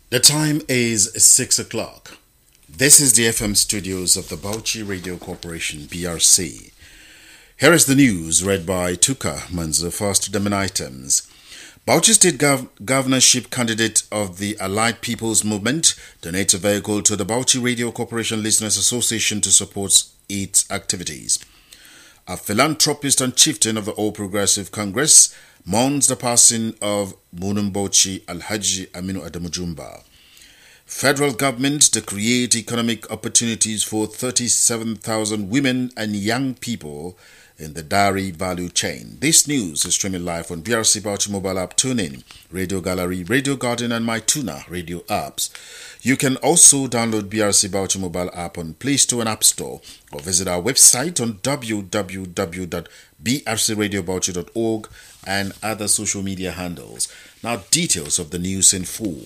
The time is 6 o'clock. This is the FM studios of the Bauchi Radio Corporation, BRC. Here is the news read by Tuka Manzo. First, the main items. Bauchi State governorship candidate of the Allied People's Movement donates a vehicle to the Bauchi Radio Corporation Listeners Association to support its activities. A philanthropist and chieftain of the All Progressive Congress mourns the passing of Bunun Bauchi Alhaji Aminu Adamu Jumba. Federal government to create economic opportunities for 37,000 women and young people in the dairy value chain. This news is streaming live on BRC Bauchi mobile app, TuneIn, Radio Gallery, Radio Garden and MyTuna radio apps. You can also download BRC Bauchi mobile app on Play Store and App Store or visit our website on www.brcradiobauchi.org and other social media handles. Now, details of the news in full.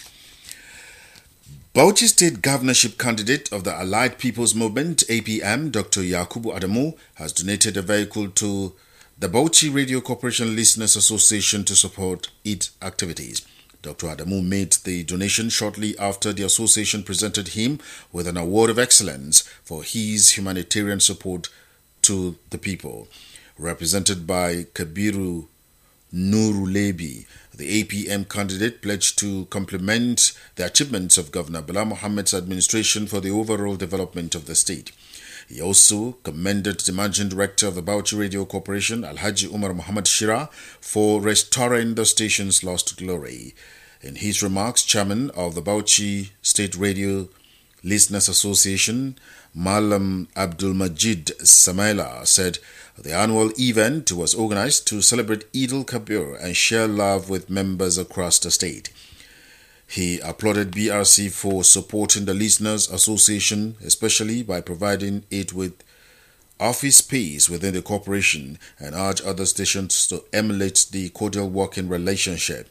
Bauchi State governorship candidate of the Allied People's Movement, APM, Dr. Yakubu Adamu, has donated a vehicle to the Bauchi Radio Corporation Listeners Association to support its activities. Dr. Adamu made the donation shortly after the association presented him with an award of excellence for his humanitarian support to the people. Represented by Kabiru Nurulebi, the APM candidate pledged to complement the achievements of Governor Bala Mohammed's administration for the overall development of the state. He also commended the managing director of the Bauchi Radio Corporation, Alhaji Umar Muhammad Shira, for restoring the station's lost glory. In his remarks, chairman of the Bauchi State Radio Listeners Association, Malam Abdul Majid Samaila, said the annual event was organized to celebrate Eid al-Kabir and share love with members across the state. He applauded BRC for supporting the Listeners Association, especially by providing it with office space within the corporation, and urged other stations to emulate the cordial working relationship.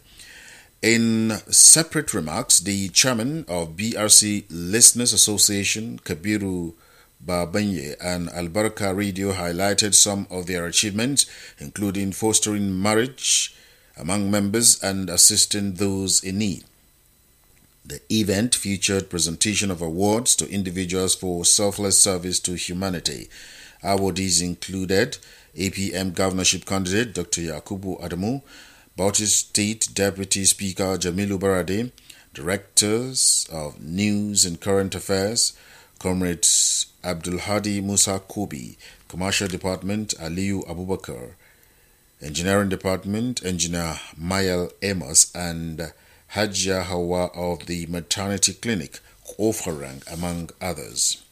In separate remarks, the chairman of BRC Listeners Association, Kabiru Babanye, and Albarka Radio highlighted some of their achievements, including fostering marriage among members and assisting those in need. The event featured presentation of awards to individuals for selfless service to humanity. Awardees included APM governorship candidate Dr. Yakubu Adamu, Bauchi State Deputy Speaker Jamilu Barade, Directors of News and Current Affairs, Comrades Abdul Hadi Musa Kobi, Commercial Department Aliyu Abubakar, Engineering Department Engineer Mayel Amos, and Hajia Hawa of the Maternity Clinic, Ofarang, among others.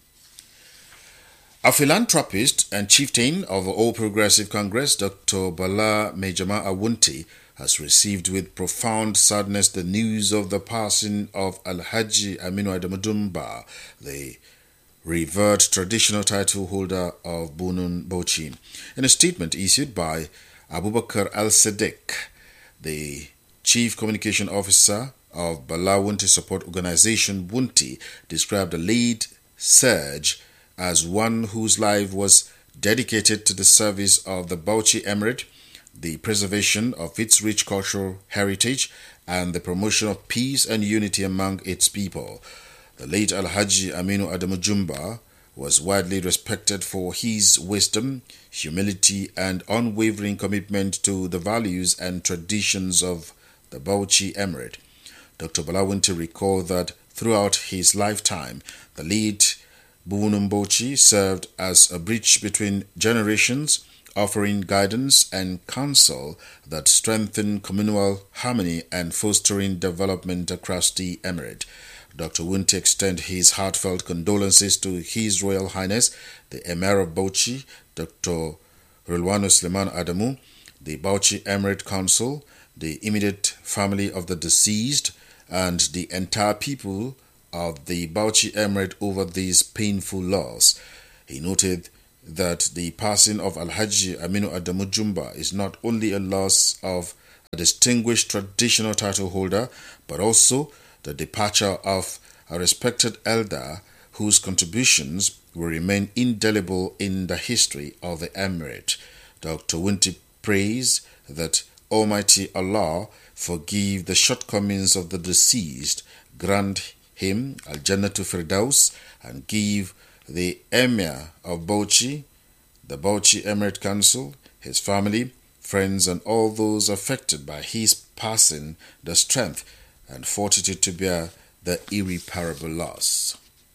A philanthropist and chieftain of the All Progressive Congress, Dr. Bala Mejama Awunti, has received with profound sadness the news of the passing of Alhaji Aminu Adamu Jumba, the revered traditional title holder of Bunun Bauchi. In a statement issued by Abubakar Al-Sadiq, the Chief Communication Officer of Bala Wunti Support Organization, Wunti described the late Serge as one whose life was dedicated to the service of the Bauchi Emirate, the preservation of its rich cultural heritage, and the promotion of peace and unity among its people. The late Alhaji Aminu Adamu Jumba was widely respected for his wisdom, humility, and unwavering commitment to the values and traditions of the Bauchi Emirate. Dr. Balawunti recalled that throughout his lifetime, the late Bunun Bauchi served as a bridge between generations, offering guidance and counsel that strengthened communal harmony and fostering development across the Emirate. Dr. Wunti extended his heartfelt condolences to His Royal Highness, the Emir of Bauchi, Dr. Rilwano Suleiman Adamu, the Bauchi Emirate Council, the immediate family of the deceased, and the entire people of the Bauchi Emirate over this painful loss. He noted that the passing of Alhaji Aminu Adamu Jumba is not only a loss of a distinguished traditional title holder, but also the departure of a respected elder whose contributions will remain indelible in the history of the Emirate. Dr. Wunti prays that Almighty Allah forgive the shortcomings of the deceased, grant him Al-Jannatu Firdaus, and give the Emir of Bauchi, the Bauchi Emirate Council, his family, friends, and all those affected by his passing the strength and fortitude to bear the irreparable loss.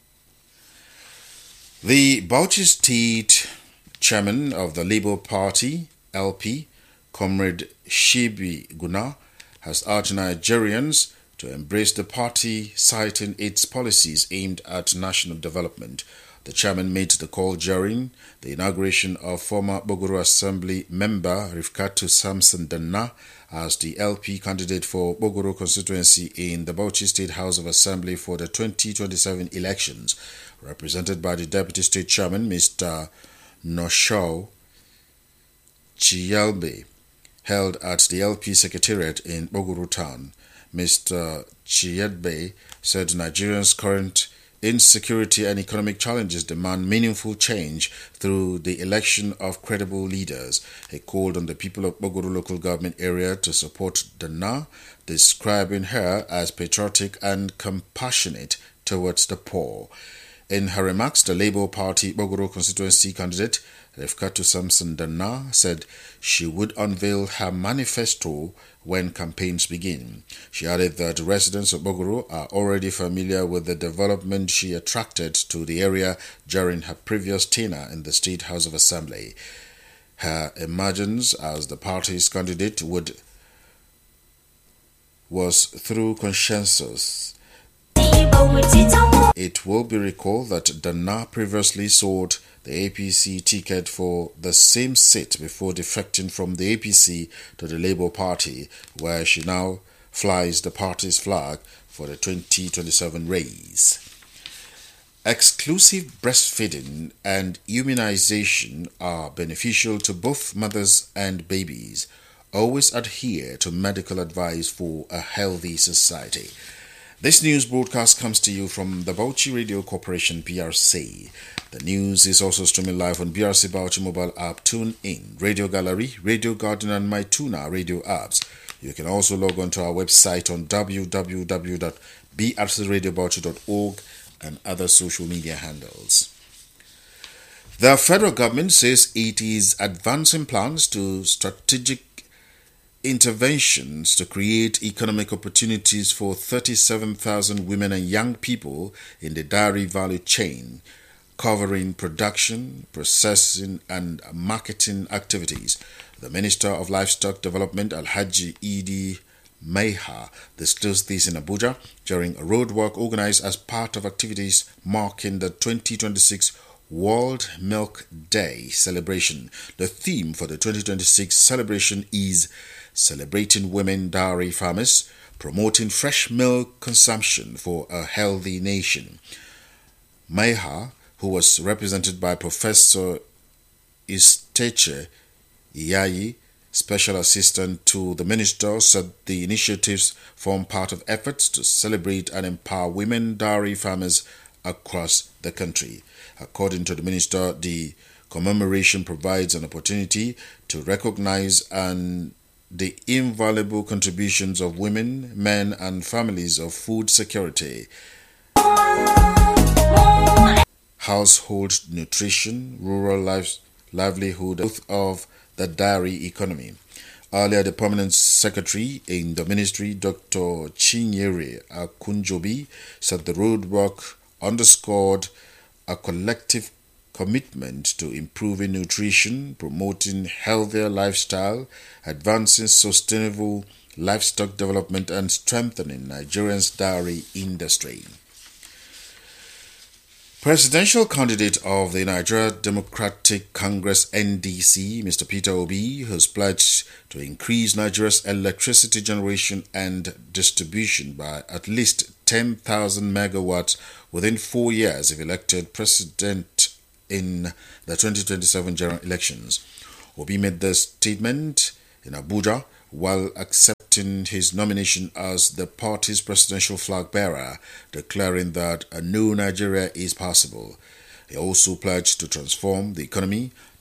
The Bauchi State Chairman of the Labour Party, LP, Comrade Shibi Guna, has urged Nigerians to embrace the party, citing its policies aimed at national development. The chairman made the call during the inauguration of former Bogoro Assembly member Rifkatu Samson Danna as the LP candidate for Bogoro constituency in the Bauchi State House of Assembly for the 2027 elections, represented by the Deputy State Chairman, Mr. Noshao Chiyalbe, held at the LP Secretariat in Bogoro Town. Mr. Chiyalbe said Nigerians' current insecurity and economic challenges demand meaningful change through the election of credible leaders. He called on the people of Bogoro local government area to support Danna, describing her as patriotic and compassionate towards the poor. In her remarks, the Labour Party Bogoro constituency candidate Rifkatu Samson Danna said she would unveil her manifesto when campaigns begin. She added that residents of Bogoro are already familiar with the development she attracted to the area during her previous tenure in the State House of Assembly. Her emergence as the party's candidate was through consensus. It will be recalled that Danna previously sought the APC ticket for the same seat before defecting from the APC to the Labour Party, where she now flies the party's flag for the 2027 race. Exclusive breastfeeding and immunization are beneficial to both mothers and babies. Always adhere to medical advice for a healthy society. This news broadcast comes to you from the Bauchi Radio Corporation, BRC. The news is also streaming live on BRC Bauchi mobile app, TuneIn, Radio Gallery, Radio Garden, and MyTuna radio apps. You can also log on to our website on www.brcradiobauchi.org and other social media handles. The federal government says it is advancing plans to strategic interventions to create economic opportunities for 37,000 women and young people in the dairy value chain, covering production, processing, and marketing activities. The Minister of Livestock Development, Alhaji Idi Maiha, disclosed this in Abuja during a roadwork organized as part of activities marking the 2026 World Milk Day celebration. The theme for the 2026 celebration is Celebrating Women Dairy Farmers, Promoting Fresh Milk Consumption for a Healthy Nation. Maiha, who was represented by Professor Isteche Iyayi, Special Assistant to the Minister, said the initiatives form part of efforts to celebrate and empower women dairy farmers across the country. According to the Minister, the commemoration provides an opportunity to recognize the invaluable contributions of women, men, and families of food security, household nutrition, rural livelihood, growth of the dairy economy. Earlier, the Permanent Secretary in the Ministry, Dr. Chinyere Akunjobi, said the roadwork underscored a collective commitment to improving nutrition, promoting healthier lifestyle, advancing sustainable livestock development, and strengthening Nigeria's dairy industry. Presidential candidate of the Nigeria Democratic Congress (NDC), Mr. Peter Obi, has pledged to increase Nigeria's electricity generation and distribution by at least 10,000 megawatts within 4 years if elected president in the 2027 general elections. Obi made the statement in Abuja while accepting his nomination as the party's presidential flag bearer, declaring that a new Nigeria is possible. He also pledged to transform the economy,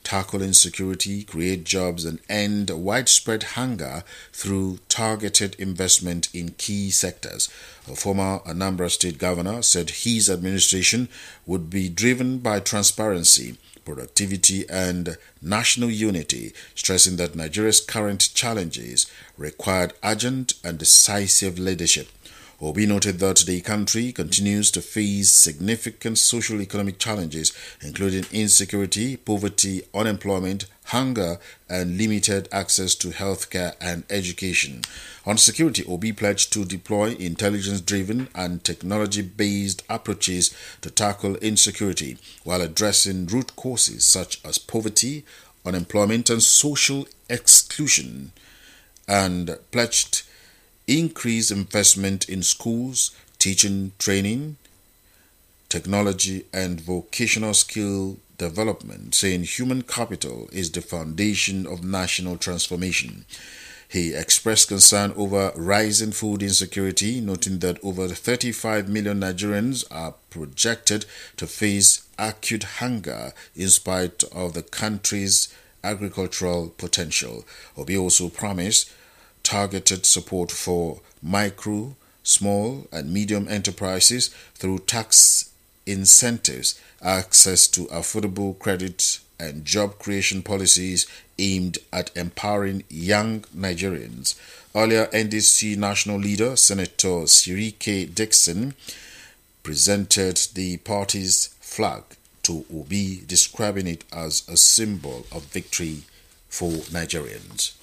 tackle insecurity, create jobs, and end widespread hunger through targeted investment in key sectors. A former Anambra State governor said his administration would be driven by transparency, productivity, and national unity, stressing that Nigeria's current challenges required urgent and decisive leadership. Obi noted that the country continues to face significant social-economic challenges, including insecurity, poverty, unemployment, hunger, and limited access to healthcare and education. On security, Obi pledged to deploy intelligence-driven and technology-based approaches to tackle insecurity while addressing root causes such as poverty, unemployment, and social exclusion, and pledged increase investment in schools, teaching, training, technology, and vocational skill development, saying human capital is the foundation of national transformation. He expressed concern over rising food insecurity, noting that over 35 million Nigerians are projected to face acute hunger in spite of the country's agricultural potential. Obi also promised targeted support for micro, small, and medium enterprises through tax incentives, access to affordable credit, and job creation policies aimed at empowering young Nigerians. Earlier, NDC national leader Senator Sirike Dixon presented the party's flag to Obi, describing it as a symbol of victory for Nigerians.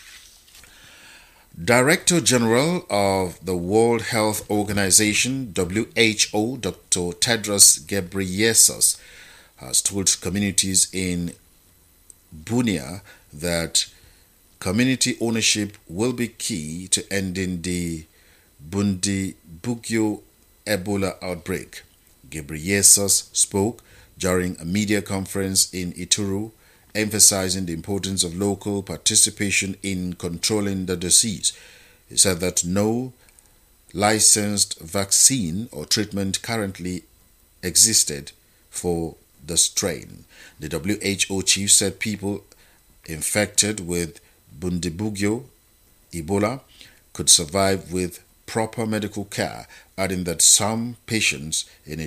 Director General of the World Health Organization, WHO, Dr. Tedros Ghebreyesus, has told communities in Bunia that community ownership will be key to ending the Bundibugyo Ebola outbreak. Ghebreyesus spoke during a media conference in Ituri, emphasizing the importance of local participation in controlling the disease. He said that no licensed vaccine or treatment currently existed for the strain. The WHO chief said people infected with Bundibugyo Ebola could survive with proper medical care, adding that some patients in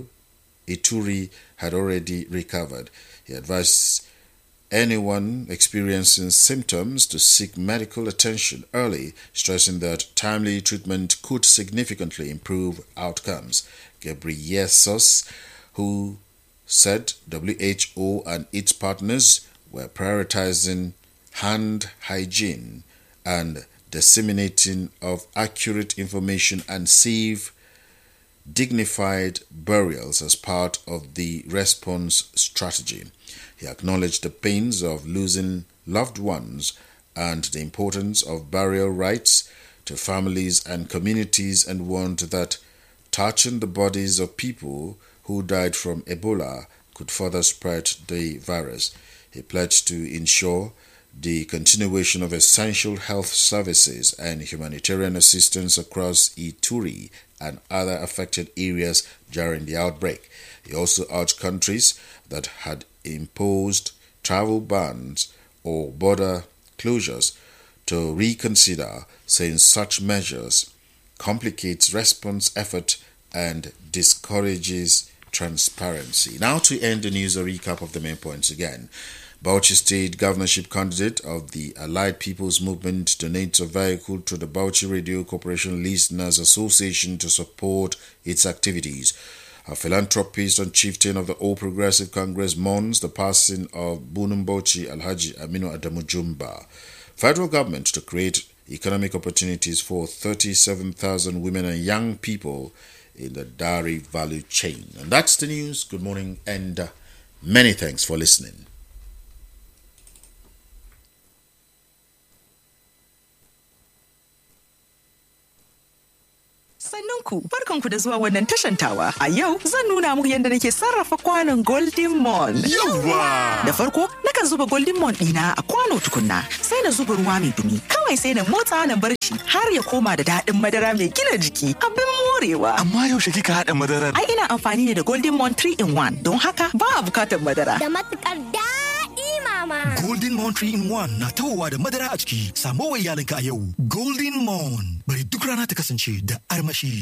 Ituri had already recovered. He advised anyone experiencing symptoms to seek medical attention early, stressing that timely treatment could significantly improve outcomes. Ghebreyesus, who said WHO and its partners were prioritizing hand hygiene and disseminating of accurate information and safe, dignified burials as part of the response strategy. He acknowledged the pains of losing loved ones and the importance of burial rites to families and communities, and warned that touching the bodies of people who died from Ebola could further spread the virus. He pledged to ensure the continuation of essential health services and humanitarian assistance across Ituri and other affected areas during the outbreak. He also urged countries that had imposed travel bans or border closures to reconsider, saying such measures complicates response effort and discourages transparency. Now to end the news, a recap of the main points again. Bauchi State governorship candidate of the Allied People's Movement donates a vehicle to the Bauchi Radio Corporation Listeners Association to support its activities. A philanthropist and chieftain of the All Progressive Congress mourns the passing of Bunun Bauchi Alhaji Aminu Adamu Jumba. Federal government to create economic opportunities for 37,000 women and young people in the dairy value chain. And that's the news. Good morning and many thanks for listening. Sannunku, barkanku da zuwa wannan tashantawa. A yau zan nuna muku yadda nake sarrafa kwanon Golden Mon. Yawwa! Da farko, nakan zuba Golden Mon ɗina a kwano tukunna, sai na zuba ruwa mai dumi. Kawai sai na motsa na bar shi har ya koma da daɗin madara mai gina jiki. Abin morewa. Amma yaushe kika haɗa madarar? Ai ina amfani ne da Golden Mon 3 in 1, don haka ba a bukatar madara. Da matuƙar daɗi Golden Moon 3-in-1 na tawowa da madara a ciki. Samo wa iyalinka a yau. Golden Moon. Bari duk rana ta kasance da armashi.